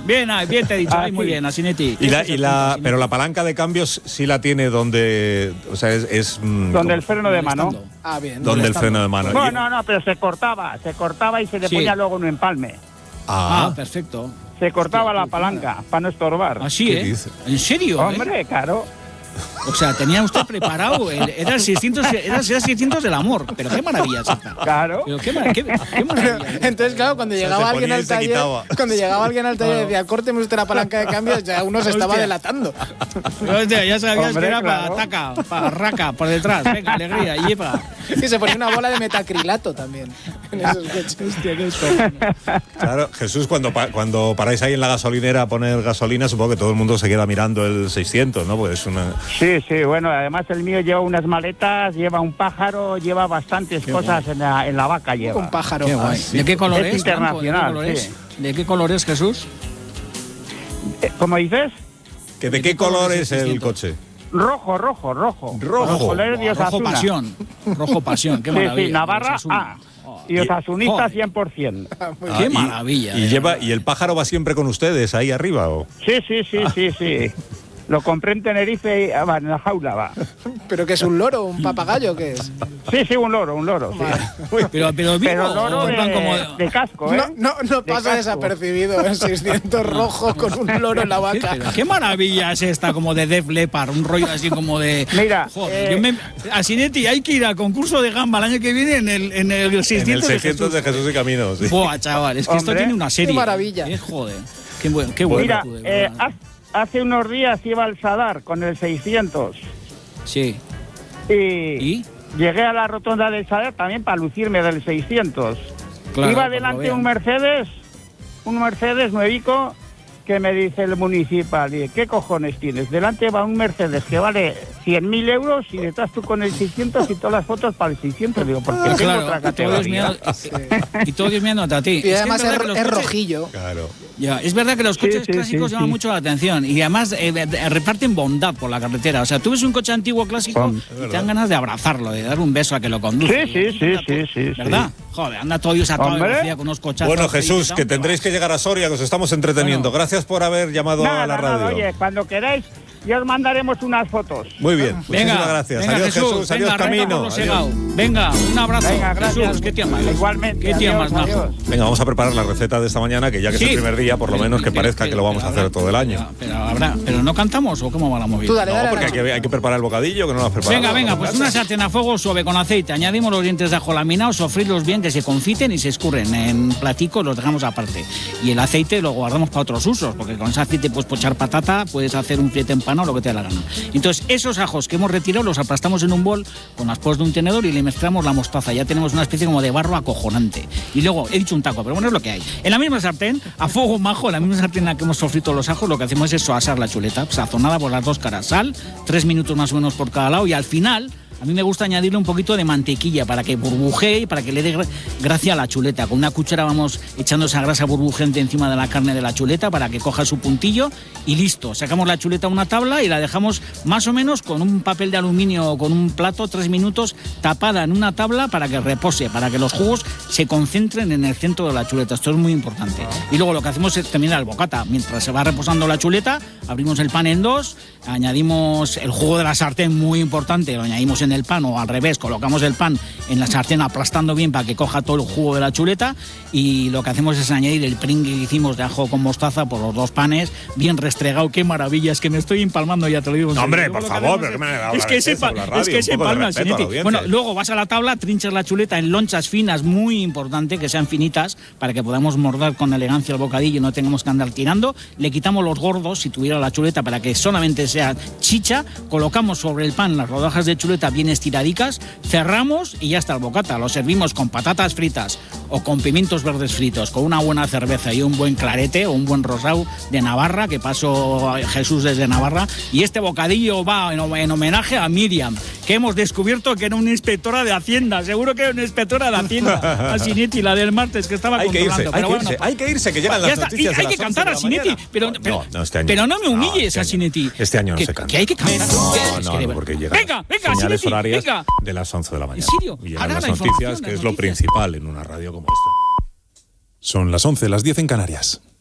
Bien, te he dicho. Muy bien, Asinetti. Pero la palanca de cambios sí la tiene donde... O sea, donde el freno de mano. Bien. Donde el freno de mano. No, pero se cortaba y se le ponía luego un empalme. Perfecto. Se cortaba la palanca para no estorbar. Así, ¿En serio? Hombre, claro. O sea, tenía usted preparado, era el 600 del amor, pero qué maravilla esta. Claro. Pero qué maravilla. Entonces, claro, cuando llegaba alguien al taller, decía, córteme usted la palanca de cambios, ya uno se estaba delatando. Hostia, ya sabías que era para raca, por detrás, venga, alegría, lleva. Y se ponía una bola de metacrilato también en esos coches. Hostia, qué esto. Claro, Jesús, cuando paráis ahí en la gasolinera a poner gasolina, supongo que todo el mundo se queda mirando el 600, ¿no? Pues es una... Sí, bueno, además el mío lleva unas maletas, lleva un pájaro, lleva bastantes cosas en la vaca lleva. Un pájaro. Qué guay. ¿De qué color es? Internacional, sí. ¿De qué color es, Jesús? ¿Cómo dices? ¿De qué color es el coche? Rojo. Rojo pasión. Rojo pasión, qué maravilla. Sí, Navarra A. Y Osasunista 100%. Qué maravilla. ¿Y el pájaro va siempre con ustedes ahí arriba? ¿O? Sí. Lo compré en Tenerife y en la jaula va. ¿Pero qué es, un loro, un papagayo, qué es? Sí, un loro, sí. Pero loro de casco, ¿eh? No pasa desapercibido el 600 rojo con un loro en la vaca. Qué maravilla es esta, como de Def Leppard, un rollo así como de... Mira, Asinetti, hay que ir al concurso de gamba el año que viene en el 600, en el 600 de Jesús y Camino, sí. Buah, chaval, es que esto tiene una serie. Qué maravilla. Joder, qué bueno. Mira, hace unos días iba al Sadar con el 600. Sí. ¿Y? Llegué a la rotonda del Sadar también para lucirme del 600. Claro, iba delante un Mercedes nuevico, que me dice el municipal, ¿qué cojones tienes? Delante va un Mercedes que vale 100.000 euros y detrás tú con el 600 y todas las fotos para el 600. Digo, porque tengo otra categoría. Y todo Dios mirándote a ti. Y además es rojillo. Claro. Ya, es verdad que los coches clásicos llaman mucho la atención y además reparten bondad por la carretera. O sea, tú ves un coche antiguo clásico y te dan ganas de abrazarlo, de dar un beso a que lo conduce. Sí. ¿Verdad? Joder, anda todo Dios a toda velocidad con unos cochazos. Bueno, Jesús, que tendréis que llegar a Soria, que os estamos entreteniendo. Gracias por haber llamado a la radio. Oye, cuando queráis, ya os mandaremos unas fotos. Muy bien, muchísimas gracias. Adiós, Jesús, adiós, Camino. Venga, un abrazo. Jesús, ¿qué te amas? Igualmente. ¿Qué te amas, majo? Venga, vamos a preparar la receta de esta mañana, que ya que es el primer día, por lo menos que parezca que lo vamos a hacer todo el año. Pero no cantamos, ¿o cómo va la movida? No, porque hay que preparar el bocadillo, que no lo has preparado. Venga, pues una sartén a fuego suave con aceite. Añadimos los dientes de ajo laminados, sofrirlos bien, que se confiten y se escurren en platicos, los dejamos aparte. Y el aceite lo guardamos para otros usos, porque con ese aceite puedes pochar patata, puedes hacer un filete empanado, lo que te dé la gana. Entonces, esos ajos que hemos retirado los aplastamos en un bol con las poros de un tenedor y le mezclamos la mostaza. Ya tenemos una especie como de barro acojonante. Y luego, he dicho un taco, pero bueno, es lo que hay. En la misma sartén, a fuego majo, en la misma sartén en la que hemos sofrito los ajos, lo que hacemos es asar la chuleta, sazonada por las dos caras. Sal, 3 minutos más o menos por cada lado, y al final... A mí me gusta añadirle un poquito de mantequilla para que burbujee y para que le dé gracia a la chuleta. Con una cuchara vamos echando esa grasa burbujeante encima de la carne de la chuleta para que coja su puntillo y listo. Sacamos la chuleta a una tabla y la dejamos más o menos con un papel de aluminio o con un plato 3 minutos tapada en una tabla para que repose, para que los jugos se concentren en el centro de la chuleta. Esto es muy importante. Y luego lo que hacemos es terminar el bocata. Mientras se va reposando la chuleta, abrimos el pan en dos, añadimos el jugo de la sartén, muy importante, lo añadimos en el pan o al revés, colocamos el pan en la sartén aplastando bien para que coja todo el jugo de la chuleta y lo que hacemos es añadir el pringue que hicimos de ajo con mostaza por los dos panes, bien restregado. Qué maravilla, es que me estoy empalmando, ya te lo digo. No, hombre, por favor, pero es que se empalma. Bueno, luego vas a la tabla, trinchas la chuleta en lonchas finas, muy importante que sean finitas para que podamos morder con elegancia el bocadillo y no tengamos que andar tirando. Le quitamos los gordos si tuviera la chuleta para que solamente sea chicha, colocamos sobre el pan las rodajas de chuleta bien estiradicas, cerramos y ya está el bocata. Lo servimos con patatas fritas o con pimientos verdes fritos, con una buena cerveza y un buen clarete o un buen rosado de Navarra, que pasó Jesús desde Navarra. Y este bocadillo va en homenaje a Miriam, que hemos descubierto que era una inspectora de Hacienda. Seguro que era una inspectora de Hacienda, Asinetti, la del martes, que estaba controlando. Hay que irse, que llegan las noticias. Hay que cantar, Asinetti, pero no me humilles, Asinetti. Este año no se canta. Que hay que cantar. No, porque llegan señales horarias de las 11 de la mañana. ¿En serio? Y llegan las noticias, que es lo principal en una radio como esta. Son las 11, las 10 en Canarias.